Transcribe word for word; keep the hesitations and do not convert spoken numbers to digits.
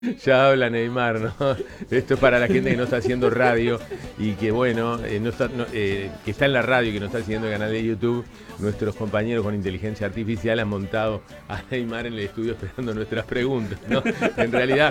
Ya habla Neymar, ¿no? Esto es para la gente que no está haciendo radio y que, bueno, eh, no está, no, eh, que está en la radio y que no está siguiendo el canal de YouTube. Nuestros compañeros con inteligencia artificial han montado a Neymar en el estudio esperando nuestras preguntas, ¿no? En realidad,